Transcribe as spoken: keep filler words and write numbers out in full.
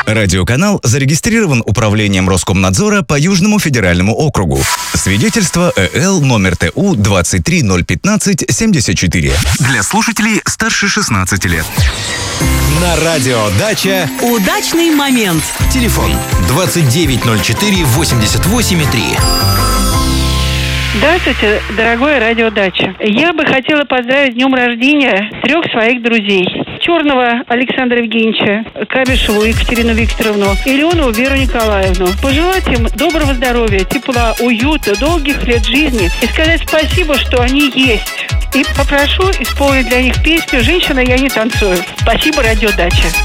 Радиоканал зарегистрирован Управлением Роскомнадзора по Южному федеральному округу. Свидетельство ЭЛ номер ТУ двадцать три ноль пятнадцать семьдесят четыре. Для слушателей старше шестнадцати лет. На радио «Дача» удачный момент. Телефон двадцать девять ноль четыре восемьдесят восемь три. Здравствуйте, дорогое радио «Дача». Я бы хотела поздравить с днем рождения трех своих друзей. Черного Александра Евгеньевича, Кабишеву Екатерину Викторовну и Леонову Веру Николаевну. Пожелать им доброго здоровья, тепла, уюта, долгих лет жизни и сказать спасибо, что они есть. И попрошу исполнить для них песню «Женщина, я не танцую». Спасибо, радио «Дача».